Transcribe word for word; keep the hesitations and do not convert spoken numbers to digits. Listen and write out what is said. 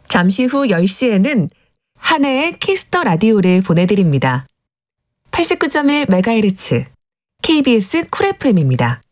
잠시 후 열 시에는 한 해의 키스터 라디오를 보내드립니다. 팔십구 점 일 메가헤르츠 케이비에스 쿨 에프엠입니다.